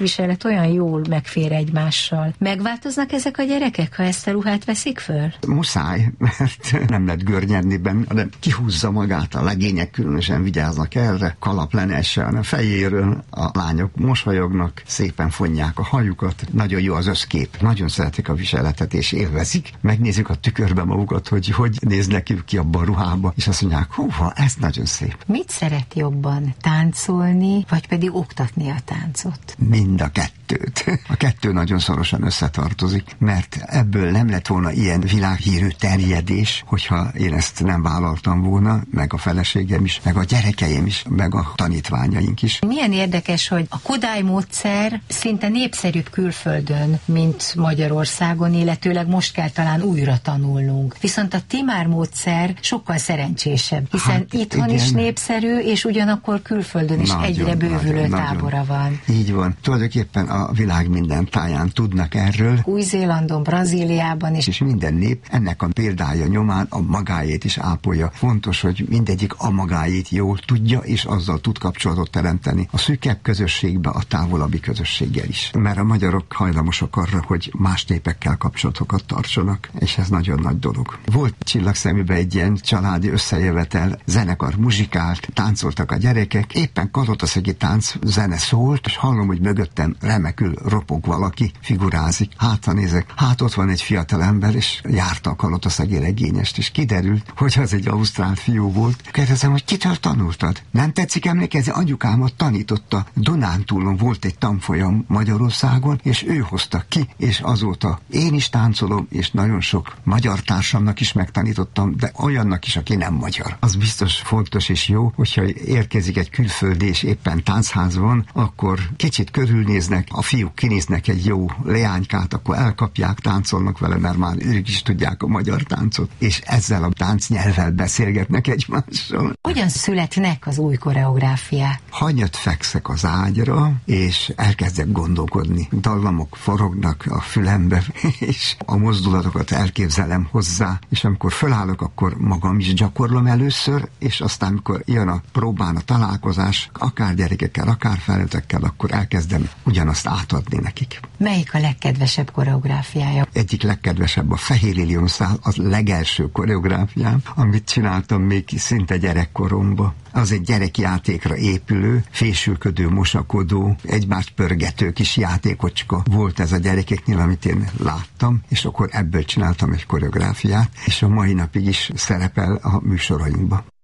viselet olyan jól megfér egymással. Megváltoznak ezek a gyerekek, ha ezt a ruhát veszik föl? Muszáj, mert nem lehet görnyedni benne, hanem kihúzza magát, a legények különösen vigyáznak erre, kalap le ne essen a fejéről, a lányok mosolyognak, szépen fonják a hajukat, nagyon jó az összkép, nagyon szeretik a viseletet és élvezik. Megnézik a tükörbe magukat, hogy néznek ki abban a ruhába, és azt mondják, húha, ez nagyon szép. Mit szeret jobban? Táncolni, vagy pedig oktatni a táncot? Mind a kettőt. A kettő nagyon szorosan összetartozik, mert ebből nem lett volna ilyen világhírű terjedés, hogyha én ezt nem vállaltam volna, meg a feleségem is, meg a gyerekeim is, meg a tanítványaink is. Milyen érdekes, hogy a Kodály módszer szinte népszerűbb külföldön, mint Magyarországon, illetőleg most kell talán újra tanulnunk. Viszont a Timár módszer sokkal szerencsésebb, hiszen itthon igen, is népszerű, és ugyanakkor külföldön is nagyon, egyre bővülő tábora van. Így van. Tulajdonképpen a világ minden táján tudnak erről. Új-Zélandon, Brazíliában is. És minden nép ennek a példája nyomán a magáét is ápolja. Fontos, hogy mindegyik a magáét jól tudja, és azzal tud kapcsolatot teremteni a szűkebb közösségbe, a távolabbi közösséggel is. Mert a magyarok hajlamosak arra, hogy más népekkel kapcsolatokat tartsanak, és ez nagyon nagy dolog. Volt Csillagszeműben egy ilyen családi összejövetel, zenekar muzsikált, táncoltak a gyerekek, éppen kalotaszegi tánc zene szólt, és hallom, hogy mögöttem remekül ropog valaki, figurázik. Hátra nézek, hát ott van egy fiatal ember, és járta a kalotaszegi regényest, és kiderült, hogy az egy ausztrál fiú volt. Kérdezem, hogy kitől tanultad? Nem tetszik emlékezni? Anyukámat tanította. Dunántúlon volt egy tanfolyam Magyarországon, és ő hozta ki, és azóta én is táncolom, és nagyon sok magyar társamnak is megtanítottam, de olyannak is, aki nem magyar. Az biztos fontos és jó, hogyha érkezik egy külföldi, és éppen táncház van, akkor kicsit körülnéznek, a fiúk kinéznek egy jó leánykát, akkor elkapják, táncolnak vele, mert már ők is tudják a magyar táncot, és ezzel a táncnyelvvel beszélgetnek egymással. Hogyan születnek az új koreográfiák? Hanyat fekszek az ágyra, és elkezdek gondolkodni. Dallamok forognak a fülembe, és a mozdulatokat elképzelem hozzá, és amikor fölállok, akkor magam is gyakorlom először, és aztán, amikor jön a próbán a találkozás, akár gyerekekkel, akár felnőttekkel, akkor elkezdem ugyanazt átadni nekik. Melyik a legkedvesebb koreográfiája? Egyik legkedvesebb a Fehér Lilionszál, az legelső koreográfiám, amit csináltam még szinte gyerekkoromban. Az egy gyerekjátékra épülő, fésülködő, mosakodó, egymást pörgető kis játékocska volt ez a gyerekeknél, amit én láttam, és akkor ebből csináltam egy koreográfiát, és a mai napig is szerepel a műsorainkban.